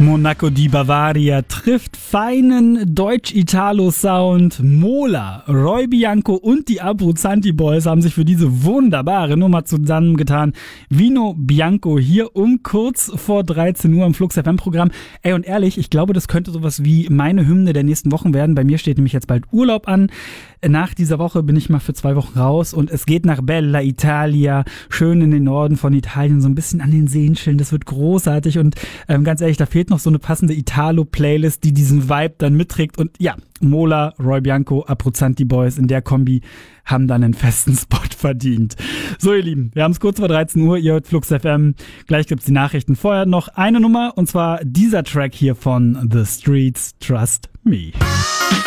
Monaco di Bavaria trifft feinen Deutsch-Italo-Sound. Mola, Roy Bianco und die Abruzzanti Boys haben sich für diese wunderbare Nummer zusammengetan. Vino Bianco hier um kurz vor 13 Uhr im Flux FM-Programm. Ey, und ehrlich, ich glaube, das könnte sowas wie meine Hymne der nächsten Wochen werden. Bei mir steht nämlich jetzt bald Urlaub an. Nach dieser Woche bin ich mal für 2 Wochen raus und es geht nach Bella Italia, schön in den Norden von Italien, so ein bisschen an den Seen chillen. Das wird großartig und ganz ehrlich, da fehlt noch so eine passende Italo-Playlist, die diesen Vibe dann mitträgt. Und ja, Mola, Roy Bianco, Abruzzanti Boys in der Kombi haben dann einen festen Spot verdient. So, ihr Lieben, wir haben es kurz vor 13 Uhr, ihr hört Flux FM. Gleich gibt's die Nachrichten. Vorher noch eine Nummer und zwar dieser Track hier von The Streets, Trust Me.